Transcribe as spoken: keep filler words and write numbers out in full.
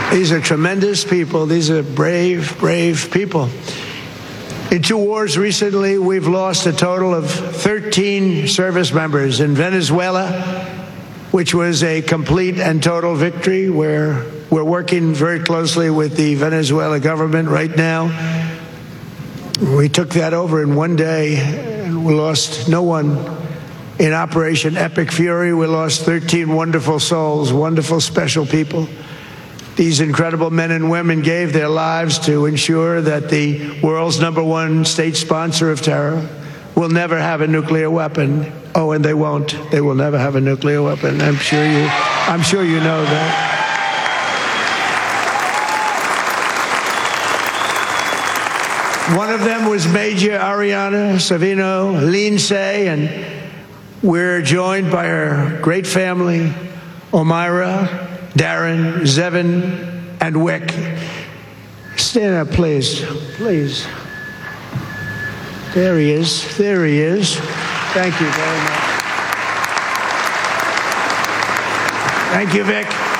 These are tremendous people. These are brave, brave people. In two wars recently, we've lost a total of thirteen service members. In Venezuela, which was a complete and total victory, where we're working very closely with the Venezuela government right now. We took that over in one day, and we lost no one. In Operation Epic Fury, we lost thirteen wonderful souls, wonderful, special people. These incredible men and women gave their lives to ensure that the world's number one state sponsor of terror will never have a nuclear weapon. Oh, and they won't. They will never have a nuclear weapon. I'm sure you, I'm sure you know that. One of them was Major Ariana Savino Lindsay, and we're joined by her great family, Omira, Darren, Zevin, and Wick. Stand up, please. Please. There he is. There he is. Thank you very much. Thank you, Vic.